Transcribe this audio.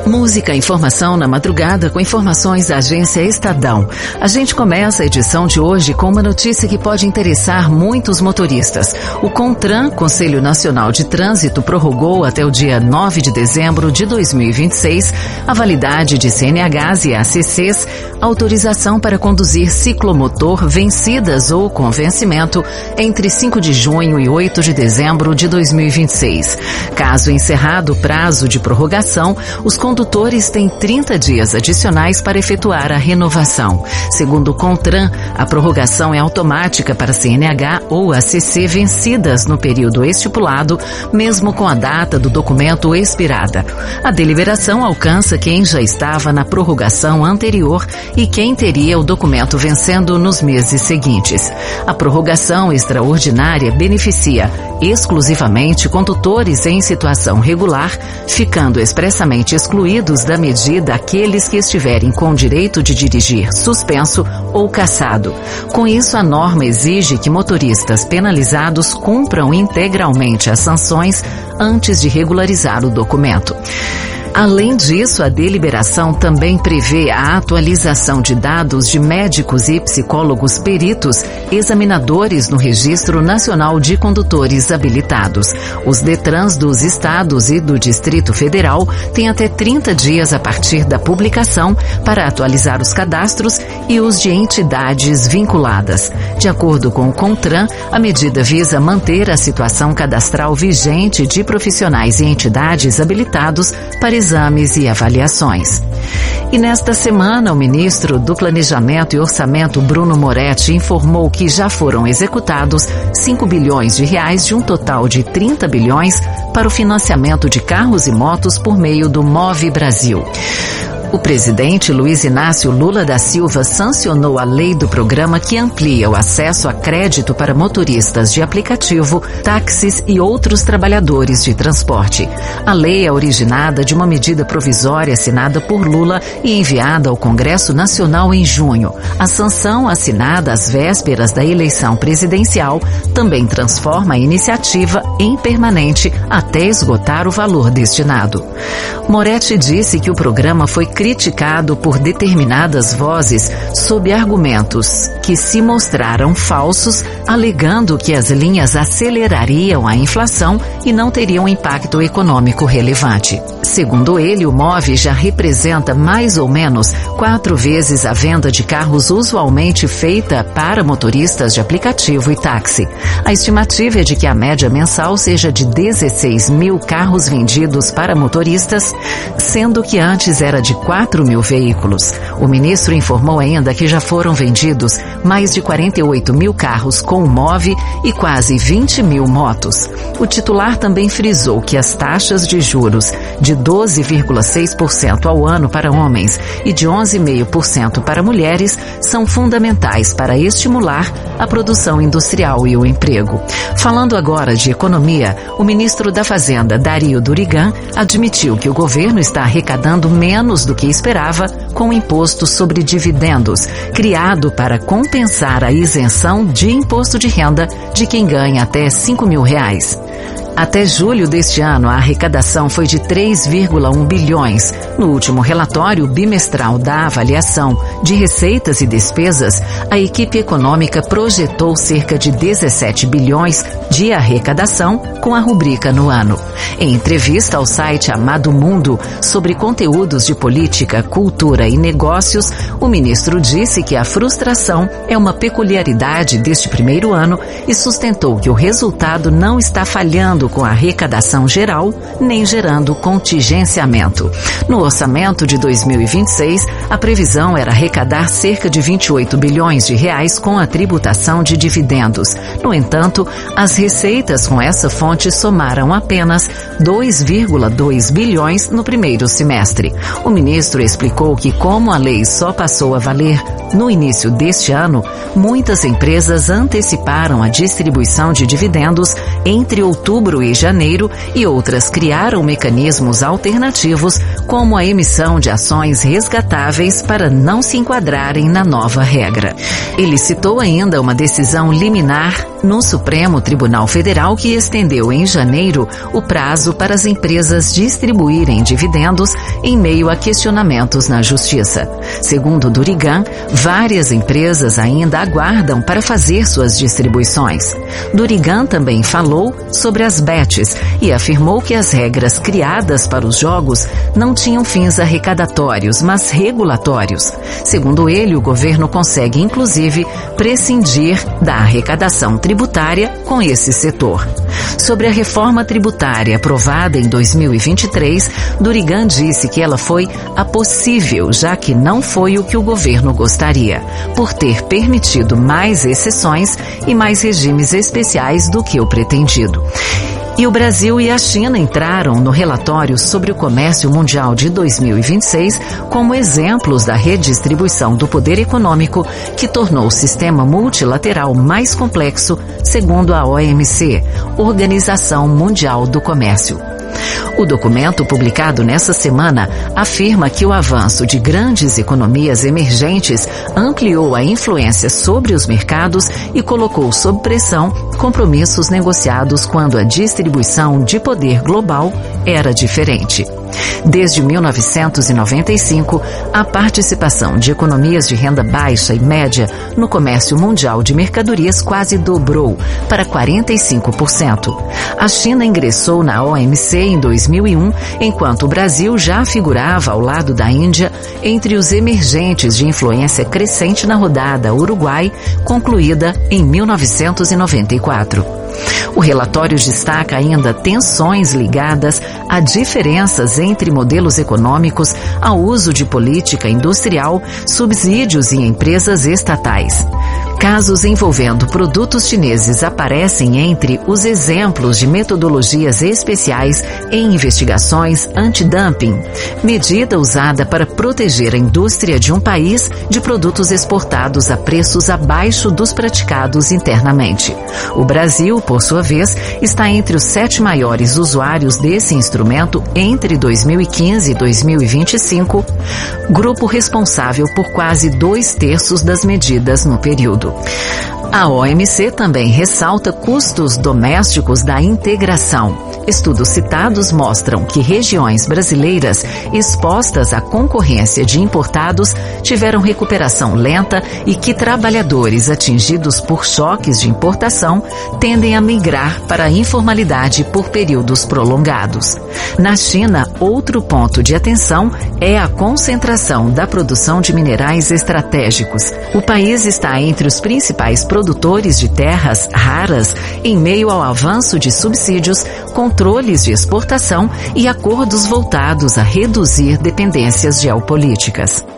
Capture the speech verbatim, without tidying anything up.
Música, informação na madrugada com informações da agência Estadão. A gente começa a edição de hoje com uma notícia que pode interessar muitos motoristas. O CONTRAN, Conselho Nacional de Trânsito, prorrogou até o dia nove de dezembro de dois mil e vinte e seis a validade de C N Hs e A C Cs, autorização para conduzir ciclomotor vencidas ou com vencimento entre cinco de junho e oito de dezembro de dois mil e vinte e seis. Caso encerrado o prazo de prorrogação, os condutores têm trinta dias adicionais para efetuar a renovação. Segundo o CONTRAN, a prorrogação é automática para C N H ou A C C vencidas no período estipulado, mesmo com a data do documento expirada. A deliberação alcança quem já estava na prorrogação anterior e quem teria o documento vencendo nos meses seguintes. A prorrogação extraordinária beneficia exclusivamente condutores em situação regular, ficando expressamente excluídos da medida aqueles que estiverem com direito de dirigir suspenso ou cassado. Com isso, a norma exige que motoristas penalizados cumpram integralmente as sanções antes de regularizar o documento. Além disso, a deliberação também prevê a atualização de dados de médicos e psicólogos peritos, examinadores no Registro Nacional de Condutores Habilitados. Os DETRANs dos estados e do Distrito Federal têm até trinta dias a partir da publicação para atualizar os cadastros e os de entidades vinculadas. De acordo com o CONTRAN, a medida visa manter a situação cadastral vigente de profissionais e entidades habilitados para exames e avaliações. E nesta semana, o ministro do Planejamento e Orçamento, Bruno Moretti, informou que já foram executados cinco bilhões de reais de um total de trinta bilhões para o financiamento de carros e motos por meio do Move Brasil. O presidente Luiz Inácio Lula da Silva sancionou a lei do programa que amplia o acesso a crédito para motoristas de aplicativo, táxis e outros trabalhadores de transporte. A lei é originada de uma medida provisória assinada por Lula e enviada ao Congresso Nacional em junho. A sanção, assinada às vésperas da eleição presidencial, também transforma a iniciativa em permanente até esgotar o valor destinado. Moretti disse que o programa foi criticado por determinadas vozes sob argumentos que se mostraram falsos, alegando que as linhas acelerariam a inflação e não teriam impacto econômico relevante. Segundo ele, o Move já representa mais ou menos quatro vezes a venda de carros usualmente feita para motoristas de aplicativo e táxi. A estimativa é de que a média mensal seja de dezesseis mil carros vendidos para motoristas, sendo que antes era de quatro mil veículos. O ministro informou ainda que já foram vendidos mais de quarenta e oito mil carros com o Move e quase vinte mil motos. O titular também frisou que as taxas de juros de doze vírgula seis por cento ao ano para homens e de onze vírgula cinco por cento para mulheres são fundamentais para estimular a produção industrial e o emprego. Falando agora de economia, o ministro da Fazenda, Dario Durigan, admitiu que o governo está arrecadando menos do que esperava com o imposto sobre dividendos, criado para compensar a isenção de imposto de renda de quem ganha até cinco mil reais. Até julho deste ano, a arrecadação foi de três vírgula um bilhões. No último relatório bimestral da avaliação de receitas e despesas, a equipe econômica projetou cerca de dezessete bilhões de arrecadação com a rubrica no ano. Em entrevista ao site Amado Mundo sobre conteúdos de política, cultura e negócios, o ministro disse que a frustração é uma peculiaridade deste primeiro ano e sustentou que o resultado não está falhando com a arrecadação geral, nem gerando contingenciamento. No orçamento de dois mil e vinte e seis, a previsão era arrecadar cerca de vinte e oito bilhões de reais com a tributação de dividendos. No entanto, as receitas com essa fonte somaram apenas dois vírgula dois bilhões no primeiro semestre. O ministro explicou que, como a lei só passou a valer no início deste ano, muitas empresas anteciparam a distribuição de dividendos entre outubro e janeiro e outras criaram mecanismos alternativos, como a emissão de ações resgatáveis para não se enquadrarem na nova regra. Ele citou ainda uma decisão liminar no Supremo Tribunal Federal, que estendeu em janeiro o prazo para as empresas distribuírem dividendos em meio a questionamentos na Justiça. Segundo Durigan, várias empresas ainda aguardam para fazer suas distribuições. Durigan também falou sobre as bets e afirmou que as regras criadas para os jogos não tinham fins arrecadatórios, mas regulatórios. Segundo ele, o governo consegue, inclusive, prescindir da arrecadação tributária com esse setor. Sobre a reforma tributária aprovada em dois mil e vinte e três, Durigan disse que ela foi a possível, já que não foi o que o governo gostaria, por ter permitido mais exceções e mais regimes especiais do que o pretendido. E o Brasil e a China entraram no relatório sobre o comércio mundial de dois mil e vinte e seis como exemplos da redistribuição do poder econômico que tornou o sistema multilateral mais complexo, segundo a O M C, Organização Mundial do Comércio. O documento, publicado nessa semana, afirma que o avanço de grandes economias emergentes ampliou a influência sobre os mercados e colocou sob pressão compromissos negociados quando a distribuição de poder global era diferente. Desde mil novecentos e noventa e cinco, a participação de economias de renda baixa e média no comércio mundial de mercadorias quase dobrou para quarenta e cinco por cento. A China ingressou na O M C em dois mil e um, enquanto o Brasil já figurava ao lado da Índia entre os emergentes de influência crescente na rodada Uruguai, concluída em mil novecentos e noventa e quatro. O relatório destaca ainda tensões ligadas a diferenças entre modelos econômicos, ao uso de política industrial, subsídios em empresas estatais. Casos envolvendo produtos chineses aparecem entre os exemplos de metodologias especiais em investigações antidumping, medida usada para proteger a indústria de um país de produtos exportados a preços abaixo dos praticados internamente. O Brasil, por sua vez, está entre os sete maiores usuários desse instrumento entre dois mil e quinze e dois mil e vinte e cinco, grupo responsável por quase dois terços das medidas no período. A O M C também ressalta custos domésticos da integração. Estudos citados mostram que regiões brasileiras expostas à concorrência de importados tiveram recuperação lenta e que trabalhadores atingidos por choques de importação tendem a migrar para a informalidade por períodos prolongados. Na China, outro ponto de atenção é a concentração da produção de minerais estratégicos. O país está entre os principais produtores de terras raras em meio ao avanço de subsídios, controles de exportação e acordos voltados a reduzir dependências geopolíticas.